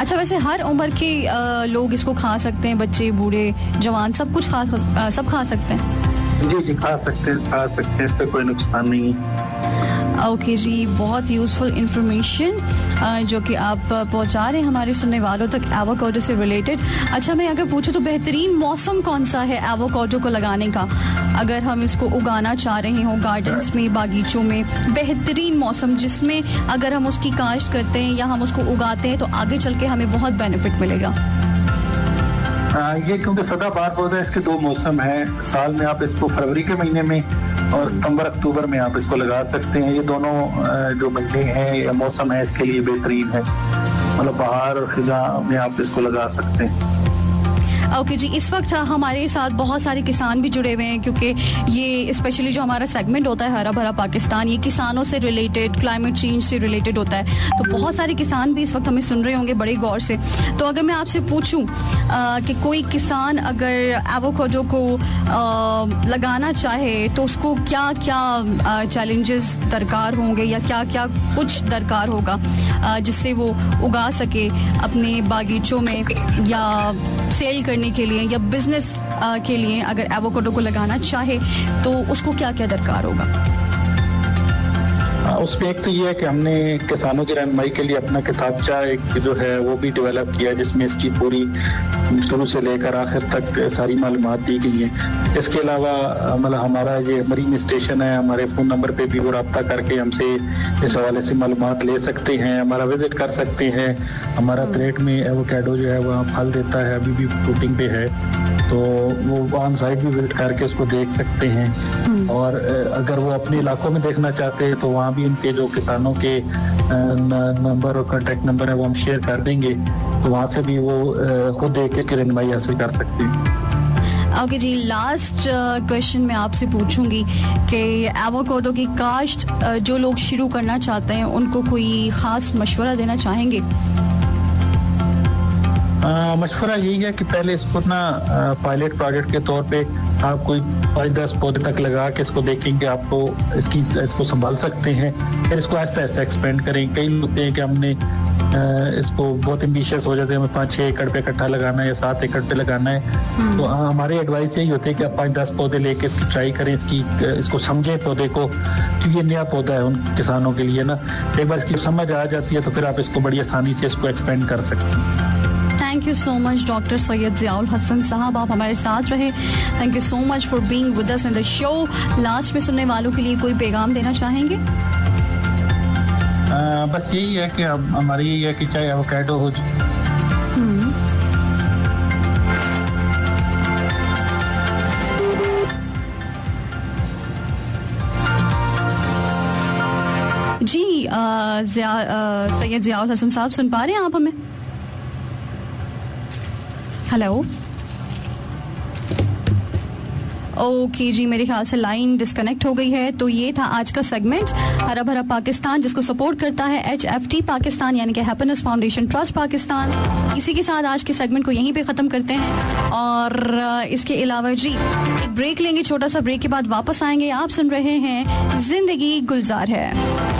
अच्छा, वैसे हर उम्र के लोग इसको खा सकते हैं, बच्चे बूढ़े जवान सब कुछ सब खा सकते हैं? जी खा सकते हैं, इसका कोई नुकसान नहीं है। ओके जी, बहुत यूज़फुल इंफॉर्मेशन जो कि आप पहुंचा रहे हैं हमारे सुनने वालों तक एवोकाडो से रिलेटेड। अच्छा, मैं अगर पूछूं तो बेहतरीन मौसम कौन सा है एवोकाडो को लगाने का? अगर हम इसको उगाना चाह रहे हो गार्डन्स में, बागीचों में, बेहतरीन मौसम जिसमें अगर हम उसकी काश्त करते हैं या हम उसको उगाते हैं तो आगे चल के हमें बहुत बेनिफिट मिलेगा। ये क्योंकि सदाबहार पौधा है, इसके दो मौसम है साल में। आप इसको फरवरी के महीने में और सितंबर अक्टूबर में आप इसको लगा सकते हैं। ये दोनों जो महीने हैं या मौसम है इसके लिए बेहतरीन है, मतलब बहार और खिजा में आप इसको लगा सकते हैं। ओके जी, इस वक्त हमारे साथ बहुत सारे किसान भी जुड़े हुए हैं क्योंकि ये स्पेशली जो हमारा सेगमेंट होता है हरा भरा पाकिस्तान, ये किसानों से रिलेटेड, क्लाइमेट चेंज से रिलेटेड होता है। तो बहुत सारे किसान भी इस वक्त हमें सुन रहे होंगे बड़े गौर से। तो अगर मैं आपसे पूछूं कि कोई किसान अगर एवोकाडो को लगाना चाहे तो उसको क्या क्या चैलेंजेस दरकार होंगे या क्या क्या कुछ दरकार होगा जिससे वो उगा सके अपने बागीचों में या सेल करने के लिए या बिजनेस के लिए? अगर एवोकाडो को लगाना चाहे तो उसको क्या क्या दरकार होगा? उसमें एक तो ये है कि हमने किसानों की रहनुमाई के लिए अपना किताबचा एक जो है वो भी डेवलप किया जिसमें इसकी पूरी शुरू से लेकर आखिर तक सारी मालूमात दी गई हैं। इसके अलावा मतलब हमारा ये मरीन स्टेशन है, हमारे फ़ोन नंबर पे भी वो रब्ता करके हमसे इस हवाले से मालूमात ले सकते हैं, हमारा विजिट कर सकते हैं। हमारा क्रेट में एवोकाडो जो है वहाँ फल देता है, अभी भी फ्रूटिंग पे है, तो वो ऑन साइट भी विजिट करके उसको देख सकते हैं। और अगर वो अपने इलाकों में देखना चाहते हैं तो वहाँ भी उनके जो किसानों के नंबर और कॉन्टेक्ट नंबर है वो हम शेयर कर देंगे, तो वहाँ से भी वो खुद देख के रहनुमाई हासिल कर सकते हैं। ओके जी, लास्ट क्वेश्चन मैं आपसे पूछूंगी कि एवोकाडो की काश्त जो लोग शुरू करना चाहते हैं उनको कोई खास मशवरा देना चाहेंगे? मशवरा यही है कि पहले इसको ना पायलट प्रोजेक्ट के तौर पे आप कोई 5-10 पौधे तक लगा के इसको देखेंगे, आपको इसको संभाल सकते हैं, फिर इसको आहिस्ता आहिस्ता एक्सपेंड करें। कई लोग हैं कि हमने इसको बहुत एम्बिशियस हो जाते हैं, हमें 5-6 एकड़ पे इकट्ठा लगाना है या 7 एकड़ पे लगाना है। तो हमारी एडवाइस यही होती है कि आप 5-10 पौधे लेके इसकी ट्राई करें, इसको समझें पौधे को, क्योंकि ये नया पौधा है उन किसानों के लिए ना। एक बार इसकी समझ आ जाती है तो फिर आप इसको बड़ी आसानी से इसको एक्सपेंड कर सकते हैं। Thank you so much doctor Syed Ziaul Hasan साहब, आप हमारे साथ रहे। Thank you so much for being with us in the show. Last में सुनने वालों के लिए कोई पैगाम देना चाहेंगे? बस यही है कि हमारी यही है कि चाहे एवोकाडो हो जी, सैयद ज़ियाउल हसन साहब सुन पा रहे हैं आप हमें? हेलो। ओके जी, मेरे ख्याल से लाइन डिस्कनेक्ट हो गई है। तो ये था आज का सेगमेंट हरा भरा पाकिस्तान, जिसको सपोर्ट करता है HFT पाकिस्तान यानी कि हैप्पीनेस फाउंडेशन ट्रस्ट पाकिस्तान। इसी के साथ आज के सेगमेंट को यहीं पे ख़त्म करते हैं और इसके अलावा जी एक ब्रेक लेंगे, छोटा सा ब्रेक के बाद वापस आएंगे। आप सुन रहे हैं जिंदगी गुलजार है।